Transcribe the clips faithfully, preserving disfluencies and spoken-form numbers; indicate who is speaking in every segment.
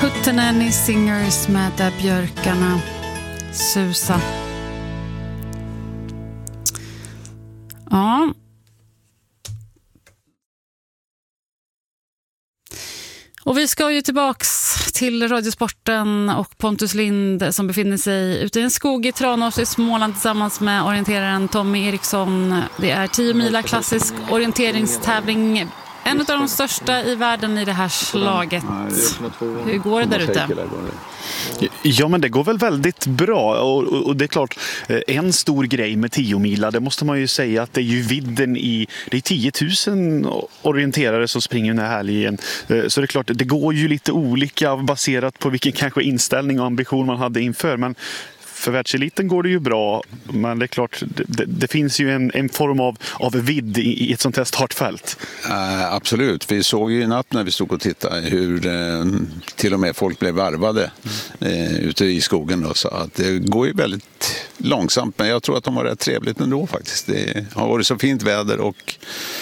Speaker 1: Huttenanny Singers med Där björkarna susa. Ja. Och vi ska ju tillbaks till Radiosporten och Pontus Lind som befinner sig ute i en skog i Tranås i Småland tillsammans med orienteraren Tommy Eriksson. Det är tio mila klassisk orienteringstävling. En av de största i världen i det här slaget. Hur går det där ute?
Speaker 2: Ja, men det går väl väldigt bra. Och, och, och det är klart, en stor grej med tio mila, det måste man ju säga att det är ju vidden i, det är tio tusen orienterare som springer den här helgen. Så det är klart, det går ju lite olika baserat på vilken kanske inställning och ambition man hade inför. Men för världseliten går det ju bra, men det är klart, det, det, det finns ju en, en form av, av vidd i, i ett sånt här startfält.
Speaker 3: Uh, absolut, vi såg ju i natt när vi stod och tittade hur uh, till och med folk blev varvade uh, ute i skogen. Då, så att det går ju väldigt långsamt, men jag tror att de har rätt trevligt ändå faktiskt. Det har varit så fint väder och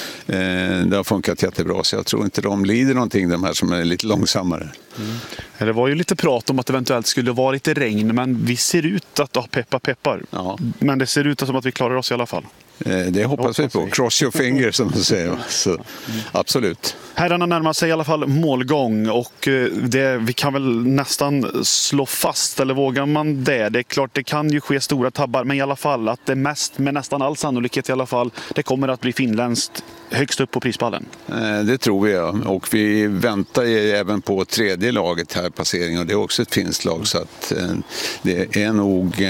Speaker 3: det har funkat jättebra, så jag tror inte de lider någonting, de här som är lite långsammare.
Speaker 2: Mm. Det var ju lite prat om att det eventuellt skulle vara lite regn, men vi ser ut att ha peppar peppar. Ja. Men det ser ut som att vi klarar oss i alla fall.
Speaker 3: Det hoppas, hoppas vi på. Vi. Cross your fingers som man säger. Så, mm. Absolut.
Speaker 2: Herrarna närmar sig i alla fall målgång och det, vi kan väl nästan slå fast, eller vågar man det? Det är klart, det kan ju ske stora tabbar, men i alla fall att det mest, med nästan all sannolikhet i alla fall, det kommer att bli finländskt högst upp på prispallen.
Speaker 3: Det tror vi, ja. Och vi väntar även på tredje laget här, passeringen, och det är också ett finskt lag, så att det är nog...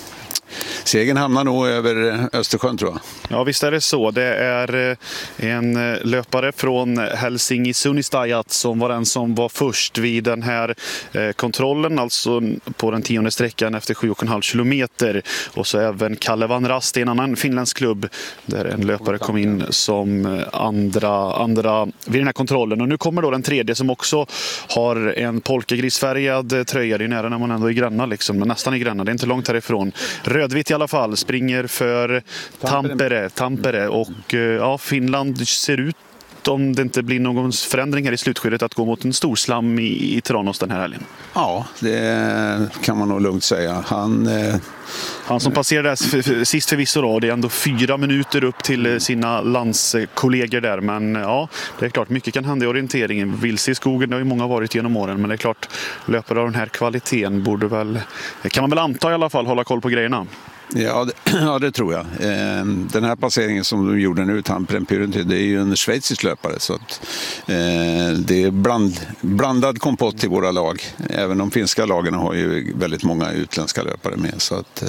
Speaker 3: Segern hamnar nog över Östersjön, tror jag.
Speaker 2: Ja, visst är det så. Det är en löpare från Helsinki, Sunistajat, som var den som var först vid den här kontrollen, alltså på den tionde sträckan efter sju och en halv kilometer. Och så även Kalle Van Rast, en annan finländsk klubb, där en löpare kom in som andra, andra vid den här kontrollen. Och nu kommer då den tredje som också har en polkagrisfärgad tröja. Det är nära när man ändå är i Gränna, liksom, men nästan i Gränna. Det är inte långt härifrån. Rödvitt i alla fall, springer för Tampere, Tampere och ja, Finland ser ut, om det inte blir någon förändring här i slutskedet, att gå mot en storslam i, i Tranås den här helgen.
Speaker 3: Ja, det kan man nog lugnt säga. Han, eh...
Speaker 2: Han som passerade där sist förvisso då, det är ändå fyra minuter upp till sina landskollegor där, men ja, det är klart, mycket kan hända i orienteringen. Vilse i skogen, det har ju många varit genom åren, men det är klart, löpare av den här kvaliteten borde väl, kan man väl anta i alla fall, hålla koll på grejerna.
Speaker 3: Ja det, ja, det tror jag. Den här passeringen som de gjorde nu, Tampere, det är ju en schweizisk löpare, så att det är bland, blandad kompott i våra lag. Även de finska lagen har ju väldigt många utländska löpare med, så att...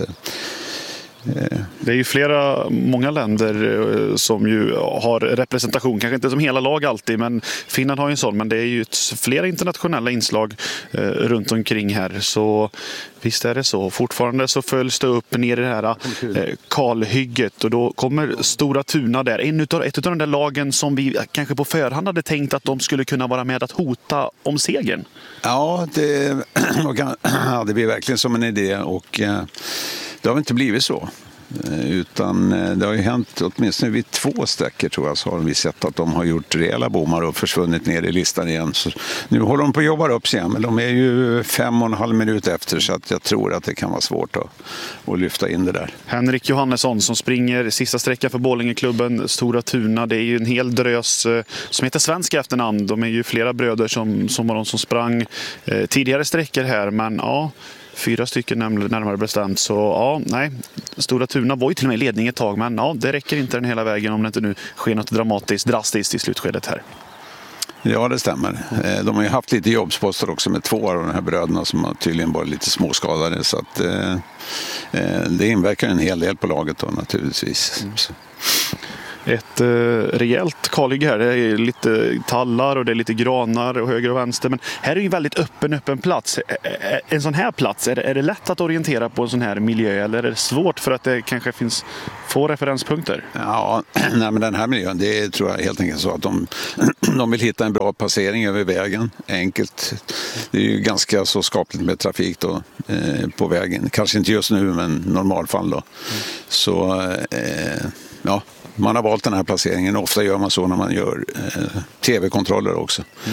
Speaker 2: Det är ju flera, många länder som ju har representation, kanske inte som hela lag alltid, men Finland har ju en sån, men det är ju flera internationella inslag eh, runt omkring här, så visst är det så. Fortfarande så följs det upp ner i det här eh, kalhygget, och då kommer Stora Tuna där, en utav, ett av de där lagen som vi kanske på förhand hade tänkt att de skulle kunna vara med att hota om segern.
Speaker 3: Ja, det, ja, det blir verkligen som en idé, och eh, det har inte blivit så, utan det har ju hänt åtminstone vid två sträckor, tror jag, så har vi sett att de har gjort rejäla bommar och försvunnit ner i listan igen. Så nu håller de på att jobba upp sig igen, men de är ju fem och en halv minut efter, så att jag tror att det kan vara svårt att, att lyfta in det där.
Speaker 2: Henrik Johannesson som springer sista sträckan för Borlängeklubben Stora Tuna, det är ju en hel drös som heter svenska efternamn. De är ju flera bröder som, som var de som sprang eh, tidigare sträckor här, men ja, fyra stycken närmare bestämt, så ja, nej, Stora Tuna var ju till och med i ledning ett tag, men ja, det räcker inte den hela vägen om det inte nu sker något dramatiskt, drastiskt i slutskedet här.
Speaker 3: Ja, det stämmer. De har ju haft lite jobbsposter också med två av de här bröderna som har tydligen varit lite småskadade, så att eh, det inverkar en hel del på laget då, naturligtvis. Mm.
Speaker 2: Ett eh, rejält kalhygge här. Det är lite tallar och det är lite granar och höger och vänster. Men här är ju en väldigt öppen, öppen plats. En sån här plats, är det, är det lätt att orientera på en sån här miljö, eller är det svårt för att det kanske finns få referenspunkter?
Speaker 3: Ja, nej, men den här miljön, det är, tror jag helt enkelt så att de, de vill hitta en bra passering över vägen. Enkelt. Det är ju ganska så skapligt med trafik då, eh, på vägen. Kanske inte just nu, men normalfall då. Mm. Så, eh, ja... Man har valt den här placeringen. Ofta gör man så när man gör eh, tv-kontroller också. Mm.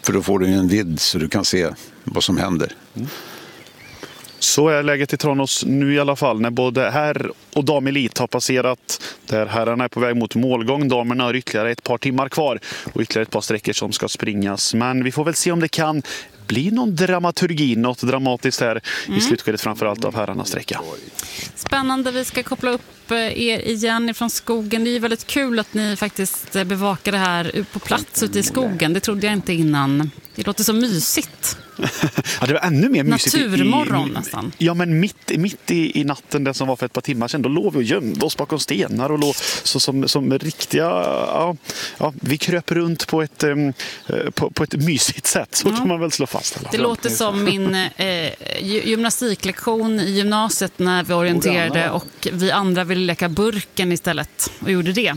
Speaker 3: För då får du en vidd så du kan se vad som händer.
Speaker 2: Mm. Så är läget i Tranås nu i alla fall, när både herr och damelit har passerat, där herrarna är på väg mot målgång. Damerna har ytterligare ett par timmar kvar och ytterligare ett par sträckor som ska springas. Men vi får väl se om det kan bli någon dramaturgi, något dramatiskt här mm. i slutskedet, framförallt av herrarnas sträcka.
Speaker 1: Spännande, vi ska koppla upp er igen från skogen. Det är väldigt kul att ni faktiskt bevakar det här på plats ute i skogen. Det trodde jag inte innan. Det låter så mysigt.
Speaker 2: Ja, det var ännu mer mysigt.
Speaker 1: Naturmorgon
Speaker 2: i, i,
Speaker 1: nästan.
Speaker 2: Ja, men mitt, mitt i, i natten, den som var för ett par timmar sedan, då låg vi och gömde oss bakom stenar och låg så som, som riktiga... Ja, ja, vi kröp runt på ett, um, på, på ett mysigt sätt, så ja. kan man väl slå fast. Eller?
Speaker 1: Det låter som min eh, gymnastiklektion i gymnasiet när vi orienterade och vi andra ville leka burken istället och gjorde det.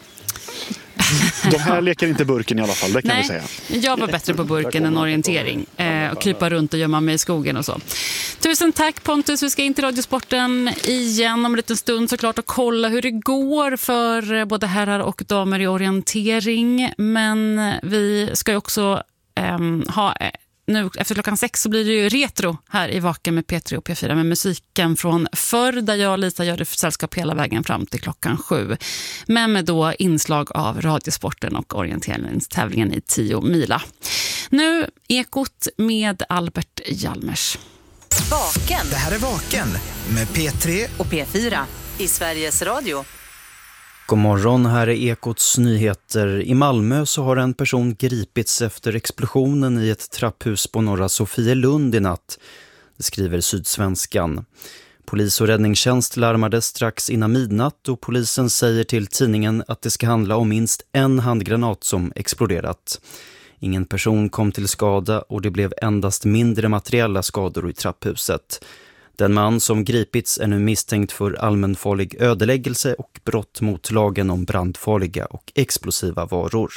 Speaker 2: De här leker inte burken i alla fall, det kan
Speaker 1: Nej,
Speaker 2: vi säga.
Speaker 1: Jag var bättre på burken än orientering eh, och krypa runt och gömma mig i skogen och så. Tusen tack Pontus, vi ska in till Radiosporten igen om en liten stund såklart och kolla hur det går för både herrar och damer i orientering. Men vi ska ju också eh, ha... Nu efter klockan sex så blir det ju retro här i Vaken med P tre och P fyra med musiken från förr, där jag och Lisa gör det för sällskap hela vägen fram till klockan sju. Men med då inslag av Radiosporten och orienteringstävlingen i tio mila. Nu Ekot med Albert Hjalmers.
Speaker 4: Vaken. Det här är Vaken med P tre och P fyra i Sveriges Radio.
Speaker 5: God morgon, här är Ekots nyheter. I Malmö så har en person gripits efter explosionen i ett trapphus på norra Sofielund i natt. Det skriver Sydsvenskan. Polis och räddningstjänst larmade strax innan midnatt och polisen säger till tidningen att det ska handla om minst en handgranat som exploderat. Ingen person kom till skada och det blev endast mindre materiella skador i trapphuset. Den man som gripits är nu misstänkt för allmänfarlig ödeläggelse och brott mot lagen om brandfarliga och explosiva varor.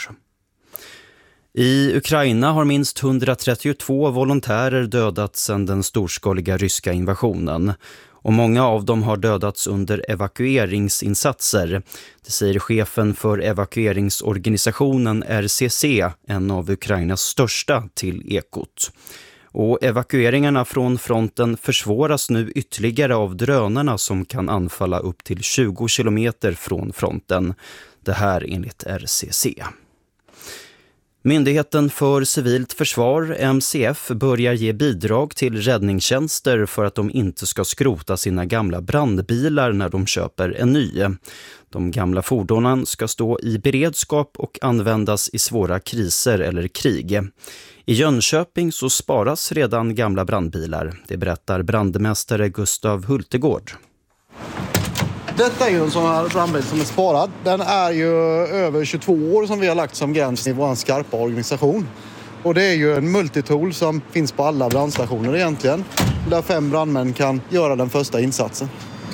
Speaker 5: I Ukraina har minst hundratrettiotvå volontärer dödats sedan den storskaliga ryska invasionen. Och många av dem har dödats under evakueringsinsatser. Det säger chefen för evakueringsorganisationen R C C, en av Ukrainas största, till Ekot. Och evakueringarna från fronten försvåras nu ytterligare av drönarna som kan anfalla upp till tjugo kilometer från fronten. Det här enligt R C C. Myndigheten för civilt försvar, M C F, börjar ge bidrag till räddningstjänster för att de inte ska skrota sina gamla brandbilar när de köper en ny. De gamla fordonen ska stå i beredskap och användas i svåra kriser eller krig. I Jönköping så sparas redan gamla brandbilar. Det berättar brandmästare Gustav Hultegård.
Speaker 6: Detta är ju en sån här brandbil som är sparad. Den är ju över tjugotvå år som vi har lagt som gräns i vår skarpa organisation. Och det är ju en multitool som finns på alla brandstationer egentligen. Där fem brandmän kan göra den första insatsen.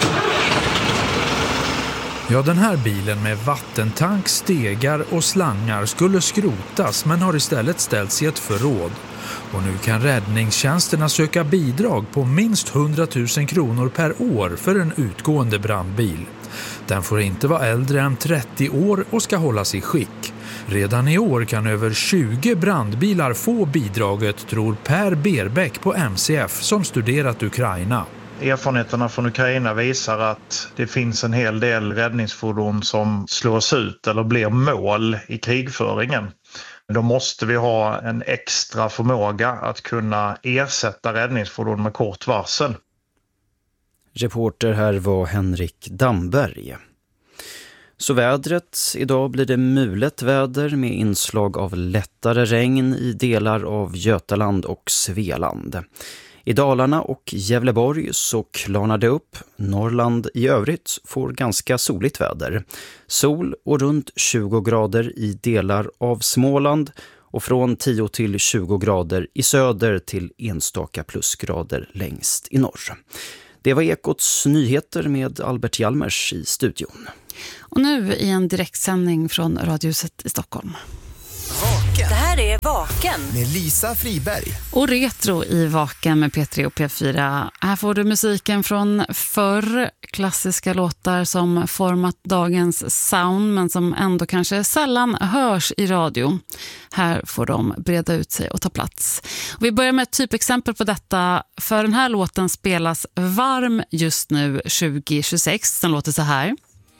Speaker 7: Ja, den här bilen med vattentank, stegar och slangar skulle skrotas men har istället ställts i ett förråd. Och nu kan räddningstjänsterna söka bidrag på minst hundratusen kronor per år för en utgående brandbil. Den får inte vara äldre än trettio år och ska hållas i skick. Redan i år kan över tjugo brandbilar få bidraget, tror Per Berbäck på M C F som studerat Ukraina.
Speaker 8: Erfarenheterna från Ukraina visar att det finns en hel del räddningsfordon som slås ut eller blir mål i krigföringen. Då måste vi ha en extra förmåga att kunna ersätta räddningsfordon med kort varsel.
Speaker 5: Reporter här var Henrik Damberg. Så vädret, idag blir det mulet väder med inslag av lättare regn i delar av Götaland och Svealand. I Dalarna och Gävleborg så klarnar det upp. Norrland i övrigt får ganska soligt väder. Sol och runt tjugo grader i delar av Småland och från tio till tjugo grader i söder till enstaka plusgrader längst i norr. Det var Ekots nyheter med Albert Hjalmers i studion.
Speaker 1: Och nu i en direktsändning från Radiohuset i Stockholm.
Speaker 4: Vaken. Det här är Vaken med Lisa Friberg.
Speaker 1: Och retro i Vaken med P tre och P fyra. Här får du musiken från förr. Klassiska låtar som format dagens sound men som ändå kanske sällan hörs i radio. Här får de breda ut sig och ta plats. Och vi börjar med ett typexempel på detta. För den här låten spelas varm just nu tjugo tjugosex. Den låter så här.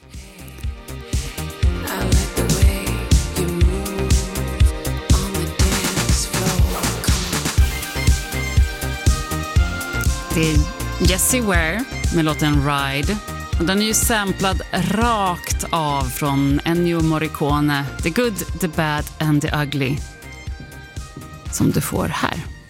Speaker 1: Det är Jessie Ware med låten Ride. Och den är ju samplad rakt av från Ennio Morricone. The Good, The Bad and The Ugly. Som du får här.